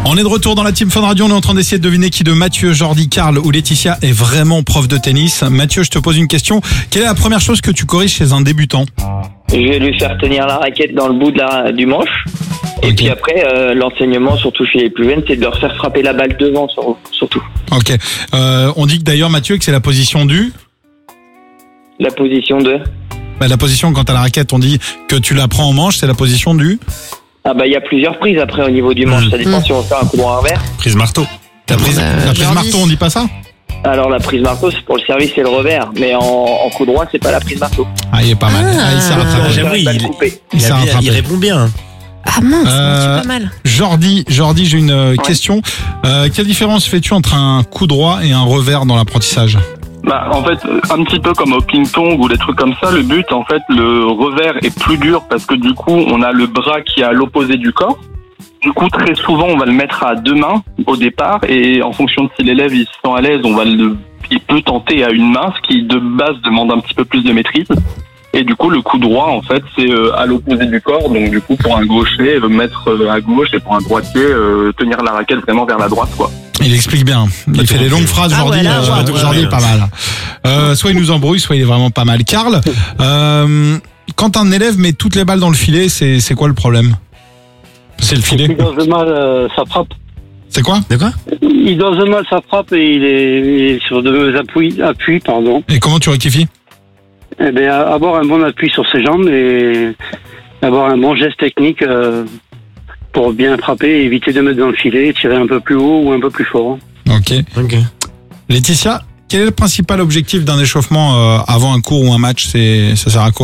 On est de retour dans la Team Fun Radio, on est en train d'essayer de deviner qui de Mathieu, Jordi, Karl ou Laetitia est vraiment prof de tennis. Mathieu, je te pose une question. Quelle est la première chose que tu corriges chez un débutant ? Je vais lui faire tenir la raquette dans le bout du manche. Et puis après, l'enseignement, surtout chez les plus jeunes, c'est de leur faire frapper la balle devant, surtout. Ok. On dit que d'ailleurs, Mathieu, que c'est la position du... La position de... la position quand t'as la raquette, on dit que tu la prends en manche, c'est la position du... Ah bah il y a plusieurs prises après au niveau du manche, ça dépend si on fait un coup droit revers. Prise marteau. La prise marteau, on dit pas ça ? Alors la prise marteau c'est pour le service et le revers, mais en coup droit c'est pas la prise marteau. Ah il est pas mal, il s'est rattrapé. J'avoue, il répond bien. Ah mince, c'est pas mal. Jordi, j'ai une question. Quelle différence fais-tu entre un coup droit et un revers dans l'apprentissage ? En fait, un petit peu comme au ping-pong ou des trucs comme ça, le but, en fait, le revers est plus dur parce que du coup, on a le bras qui est à l'opposé du corps. Du coup, très souvent, on va le mettre à deux mains au départ et en fonction de si l'élève il se sent à l'aise, il peut tenter à une main, ce qui de base demande un petit peu plus de maîtrise. Et du coup, le coup droit, en fait, c'est à l'opposé du corps. Donc, du coup, pour un gaucher, mettre à gauche et pour un droitier, tenir la raquette vraiment vers la droite, quoi. Il explique bien. Il fait des longues phrases, Jordi. Jordi est pas mal. Soit il nous embrouille, soit il est vraiment pas mal. Karl, quand un élève met toutes les balles dans le filet, c'est quoi le problème ? C'est le filet. Il dose mal sa frappe. C'est quoi ? De quoi ? Il dose mal sa frappe et il est sur de appuis, pardon. Et comment tu rectifies ? Eh bien, avoir un bon appui sur ses jambes et avoir un bon geste technique pour bien frapper et éviter de mettre dans le filet et tirer un peu plus haut ou un peu plus fort. Ok. Laetitia, quel est le principal objectif d'un échauffement avant un cours ou un match ? Ça sert à quoi ?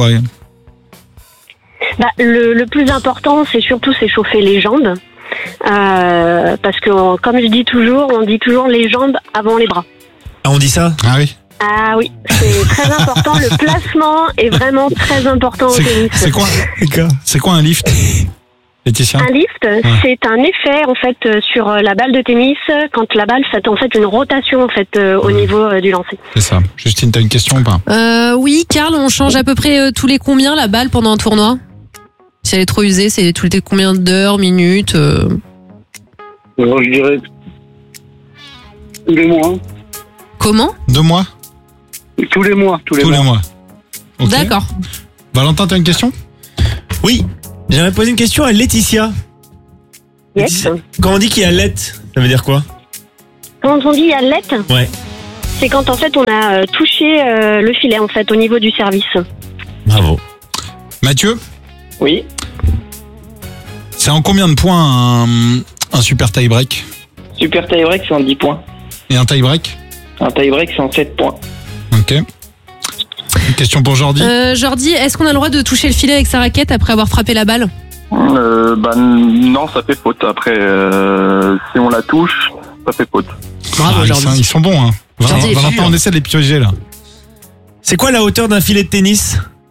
Le plus important, c'est surtout s'échauffer les jambes. Parce que, comme je dis toujours, on dit toujours les jambes avant les bras. Ah, on dit ça ? Ah oui. Ah oui, c'est très important. Le placement est vraiment très important au tennis. C'est quoi un lift, Laetitia ? Un lift, c'est un effet en fait sur la balle de tennis quand la balle fait en fait une rotation en fait au niveau du lancer. C'est ça. Justine, t'as une question ou pas ? Oui, Karl, on change à peu près tous les combien la balle pendant un tournoi ? Si elle est trop usée, c'est tous les combien d'heures, minutes Alors, je dirais tous les mois. Comment ? 2 mois ? Tous les mois. Tous les mois. Okay. D'accord. Valentin, t'as une question ? Oui. J'aimerais poser une question à Laetitia. Yes. Quand on dit qu'il y a lette, ça veut dire quoi ? Quand on dit athlète, Ouais. c'est quand en fait on a touché le filet en fait au niveau du service. Bravo. Mathieu ? Oui. C'est en combien de points un super tie-break ? Super tie-break c'est en 10 points. Et un tie-break ? Un tie-break c'est en 7 points. Ok. Une question pour Jordi. Jordi, est-ce qu'on a le droit de toucher le filet avec sa raquette après avoir frappé la balle ? Non, ça fait faute. Après, si on la touche, ça fait faute. Bravo, Jordi. Ils sont bons, hein. Jordi, Valentin, on essaie de les piocher, là. C'est quoi la hauteur d'un filet de tennis, Karl ?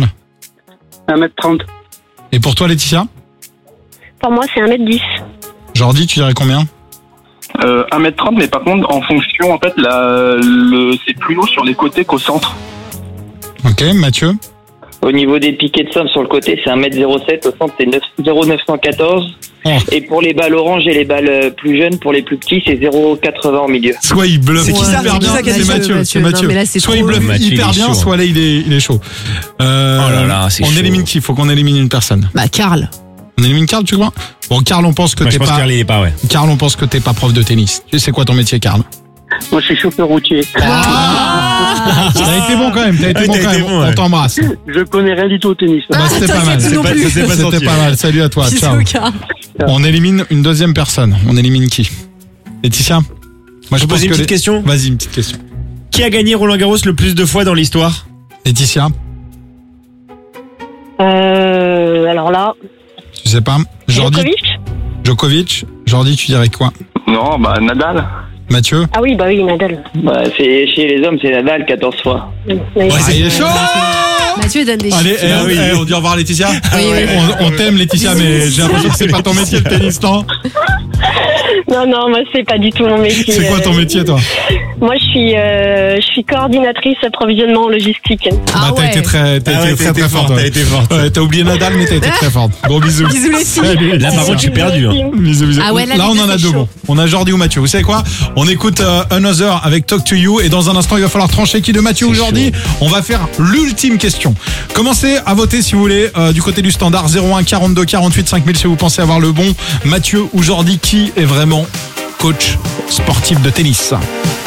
1m30. Et pour toi, Laetitia ? Pour moi c'est 1m10. Jordi, tu dirais combien ? 1m30, mais par contre, en fonction, en fait, c'est plus haut sur les côtés qu'au centre. Ok, Mathieu ? Au niveau des piquets de somme sur le côté, c'est 1m07, au centre c'est 0,914. Oh. Et pour les balles oranges et les balles plus jeunes, pour les plus petits, c'est 0,80 en milieu. Soit il bluffe C'est qui ça ? hyper C'est qui bien, ça qui a c'est dit Mathieu. C'est Mathieu. Non, mais là, c'est Soit trop il bluffe Mathieu, il hyper est bien, chaud. soit là il est chaud. Oh là là, c'est on chaud. élimine qui ? Faut qu'on élimine une personne. Bah, Karl. On élimine Karl, tu crois ? Bon, Karl, on pense que Moi, je t'es pense pas. que Karl, il est pas, ouais. Karl, on pense que t'es pas prof de tennis. Tu sais quoi ton métier, Karl ? Moi, je suis chauffeur routier. T'as été bon quand même. ouais. On t'embrasse. Je connais rien du tout au tennis. Bah, c'était pas mal. t'inquiète, non plus. C'était pas mal. Salut à toi. Bisous, Ciao. Karl. On élimine une deuxième personne. On élimine qui ? Laetitia ? Moi, Je pose une petite question. Vas-y, une petite question. Qui a gagné Roland Garros le plus de fois dans l'histoire ? Laetitia ? Alors là, Tu sais pas ? Jordi ? Djokovic ? Jordi, tu dirais quoi ? Non, Nadal. Mathieu ? Ah oui, bah oui, Nadal. C'est chez les hommes, c'est Nadal 14 fois. Oui. Il est chaud ! Mathieu, il donne des Allez, chiffres. on dit au revoir Laetitia. Oui. On t'aime Laetitia, mais j'ai l'impression que c'est pas ton métier le tennis, non ? Non, moi c'est pas du tout mon métier. C'est quoi ton métier, toi ? Moi, je suis coordinatrice approvisionnement logistique. T'as été très forte. T'as été forte. Ouais, t'as oublié Nadal, mais t'as été très forte. Bon, bisous. Bisous les filles. Salut. Là, par contre, j'ai perdu. Hein. Bisous. Ah ouais, là, on en a c'est deux chaud. bons. On a Jordi ou Mathieu. Vous savez quoi? On écoute Another avec Talk to You et dans un instant, il va falloir trancher qui de Mathieu ou Jordi. On va faire l'ultime question. Commencez à voter si vous voulez du côté du standard 01 42 48 5000 si vous pensez avoir le bon. Mathieu ou Jordi, qui est vraiment coach sportif de tennis?